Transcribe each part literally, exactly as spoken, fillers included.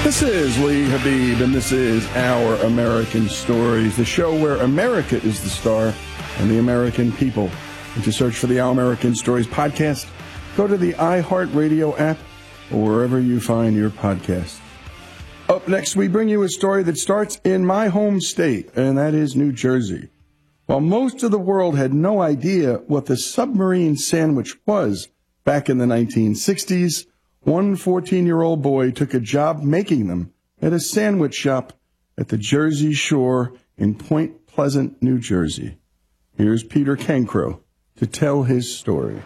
This is Lee Habib, and this is Our American Stories, the show where America is the star and the American people. And to search for the Our American Stories podcast, go to the iHeartRadio app or wherever you find your podcast. Up next, we bring you a story that starts in my home state, and that is New Jersey. While most of the world had no idea what the submarine sandwich was back in the nineteen sixties, one fourteen-year-old boy took a job making them at a sandwich shop at the Jersey Shore in Point Pleasant, New Jersey. Here's Peter Cancro to tell his story.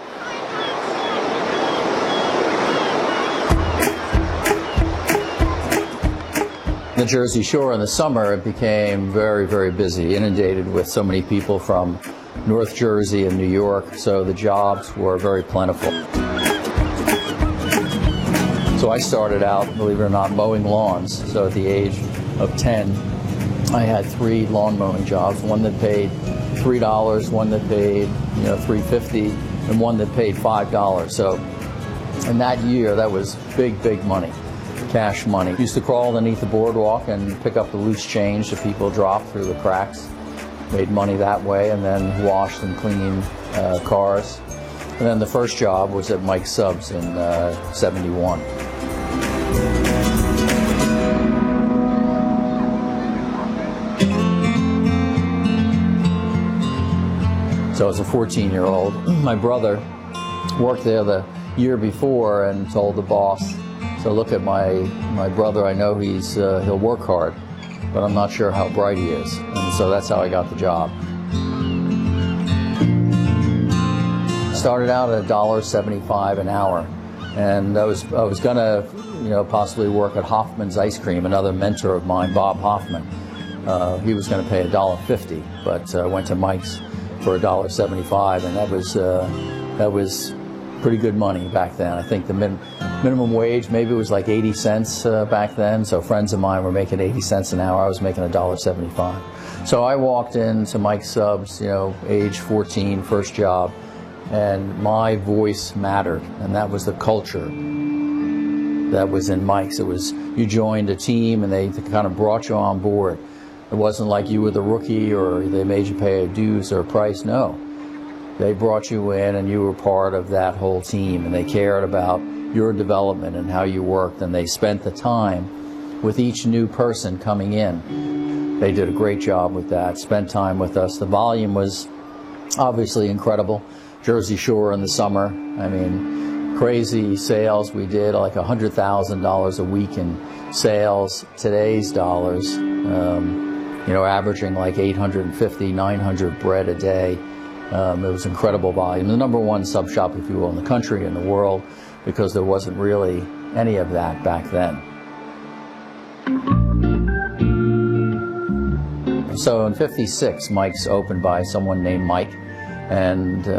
The Jersey Shore in the summer, it became very, very busy, inundated with so many people from North Jersey and New York, so the jobs were very plentiful. So I started out, believe it or not, mowing lawns. So at the age of ten, I had three lawn mowing jobs, one that paid three dollars, one that paid, you know, three fifty, and one that paid five dollars. So in that year, that was big, big money. Cash money. Used to crawl underneath the boardwalk and pick up the loose change that people dropped through the cracks. Made money that way, and then washed and cleaned uh, cars. And then the first job was at Mike's Subs in uh, seventy-one. So as a fourteen-year-old, my brother worked there the year before and told the boss, so look at my my brother, I know he's uh, he'll work hard, but I'm not sure how bright he is. And so that's how I got the job. Started out at one dollar seventy-five an hour, and I was I was gonna, you know, possibly work at Hoffman's Ice Cream, another mentor of mine, Bob Hoffman. Uh, he was going to pay one dollar fifty, but uh, went to Mike's for one dollar seventy-five, and that was uh, that was pretty good money back then. I think the min minimum wage maybe was like eighty cents uh, back then, so friends of mine were making eighty cents an hour. I was making one dollar seventy-five. So I walked into Mike's Subs, you know, age fourteen, first job, and my voice mattered, and that was the culture that was in Mike's. It was, you joined a team and they kind of brought you on board. It wasn't like you were the rookie or they made you pay a dues or a price. No. They brought you in and you were part of that whole team, and they cared about your development and how you worked, and they spent the time with each new person coming in. They did a great job with that, spent time with us. The volume was obviously incredible. Jersey Shore in the summer, I mean, crazy sales. We did like one hundred thousand dollars a week in sales. Today's dollars, um, you know, averaging like eight hundred fifty, nine hundred bread a day. Um, it was incredible volume. The number one sub shop, if you will, in the country and the world, because there wasn't really any of that back then. So in fifty-six, Mike's opened by someone named Mike, and uh,